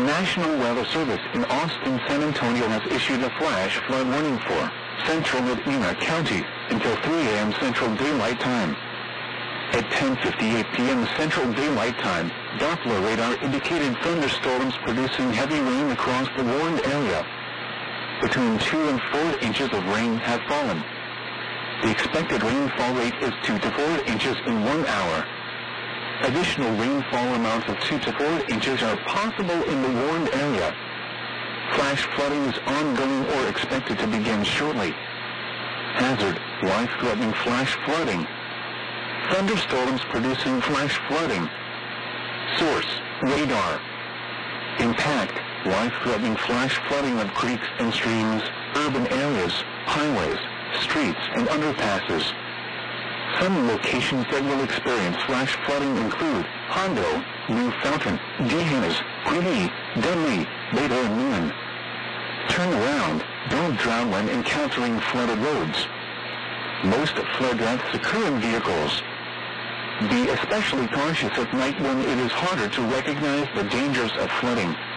National Weather Service in Austin, San Antonio has issued a flash flood warning for central Medina County until 3 a.m. Central Daylight Time. At 10:58 p.m. Central Daylight Time, Doppler radar indicated thunderstorms producing heavy rain across the warned area. Between 2 and 4 inches of rain have fallen. The expected rainfall rate is 2 to 4 inches in 1 hour. Additional rainfall amounts of 2 to 4 inches are possible in the warned area. Flash flooding is ongoing or expected to begin shortly. Hazard: life-threatening flash flooding. Thunderstorms producing flash flooding. Source: radar. Impact: life-threatening flash flooding of creeks and streams, urban areas, highways, streets, and underpasses. Some locations that will experience flash flooding include Hondo, New Fountain, D'Hanis, Greeley, Dudley, Beta, and Newman. Turn around. Don't drown when encountering flooded roads. Most flood deaths occur in vehicles. Be especially cautious at night when it is harder to recognize the dangers of flooding.